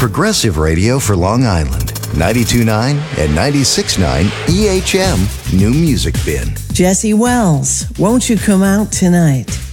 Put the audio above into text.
Progressive Radio for Long Island. 92.9 and 96.9 EHM New Music Bin. Jesse Wells, won't you come out tonight?